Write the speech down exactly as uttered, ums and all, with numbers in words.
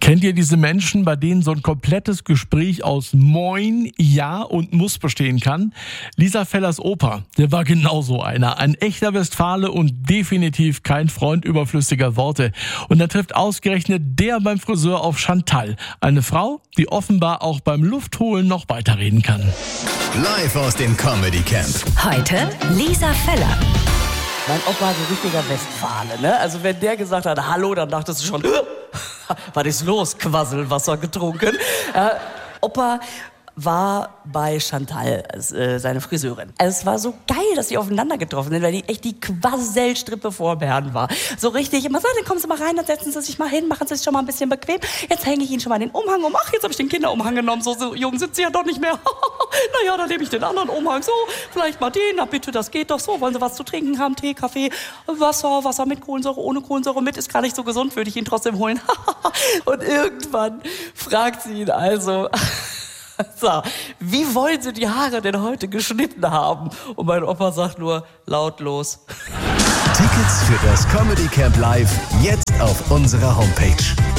Kennt ihr diese Menschen, bei denen so ein komplettes Gespräch aus Moin, Ja und Muss bestehen kann? Lisa Fellers Opa, der war genauso einer. Ein echter Westfale und definitiv kein Freund überflüssiger Worte. Und dann trifft ausgerechnet der beim Friseur auf Chantal. Eine Frau, die offenbar auch beim Luftholen noch weiterreden kann. Live aus dem Comedy Camp. Heute Lisa Feller. Mein Opa war so richtiger Westfale, ne? Also wenn der gesagt hat, hallo, dann dachtest du schon, was ist los? Quasselwasser getrunken. Äh, Opa war bei Chantal, äh, seine Friseurin. Also es war so geil, dass die aufeinander getroffen sind, weil die echt die Quasselstrippe vor Bern war. So richtig, immer so, dann kommen Sie mal rein, dann setzen Sie sich mal hin, machen Sie sich schon mal ein bisschen bequem. Jetzt hänge ich Ihnen schon mal den Umhang um. Ach, jetzt habe ich den Kinderumhang genommen. So, so jung sind Sie ja doch nicht mehr. Naja, dann nehme ich den anderen Umhang. So, vielleicht mal den. Na bitte, das geht doch so. Wollen Sie was zu trinken haben? Tee, Kaffee, Wasser, Wasser mit Kohlensäure, ohne Kohlensäure mit. Ist gar nicht so gesund, würde ich ihn trotzdem holen. Und irgendwann fragt sie ihn also... So, wie wollen Sie die Haare denn heute geschnitten haben? Und mein Opa sagt nur lautlos. Tickets für das Comedy Camp Live jetzt auf unserer Homepage.